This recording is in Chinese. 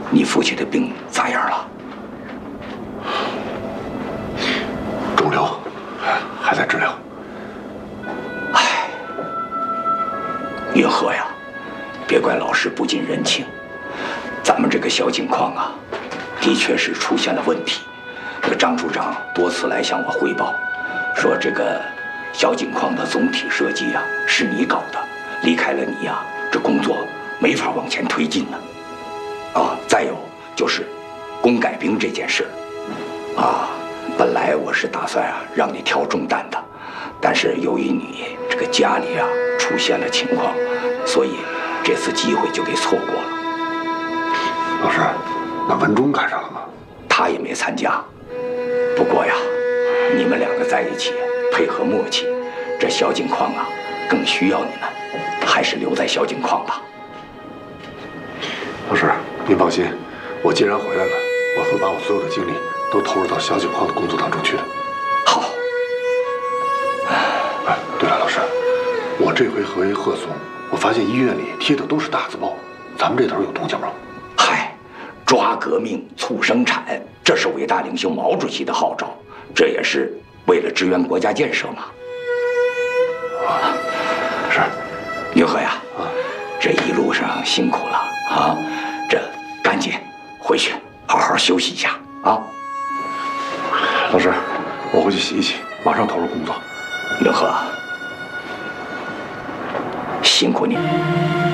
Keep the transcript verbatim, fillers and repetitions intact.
你父亲的病咋样了？ 肿瘤还在治疗。 唉，云鹤呀，别怪老师不近人情，咱们这个小井矿啊，的确是出现了问题。这个张处长多次来向我汇报，说这个小井矿的总体设计呀、啊、是你搞的，离开了你呀、啊，这工作没法往前推进了。啊，再有就是工改兵这件事，啊，本来我是打算啊让你挑重担的，但是由于你这个家里啊出现了情况，所以这次机会就给错过了。 老师，那文忠赶上了吗？ 他也没参加。不过呀，你们两个在一起配合默契，这小井矿啊更需要你们，还是留在小井矿吧。 老师，您放心，我既然回来了，我会把我所有的精力都投入到小井矿的工作当中去的。 好。 哎，对了，老师，我这回回鹤松，我发现医院里贴的都是大字报，咱们这头有动静吗？ 嗨，抓革命促生产，这是伟大领袖毛主席的号召，这也是为了支援国家建设嘛。 啊，是。 云鹤呀， 啊， 这一路上辛苦了啊，这赶紧回去好好休息一下啊。 老师，我回去洗一洗，马上投入工作。 云鹤，辛苦你。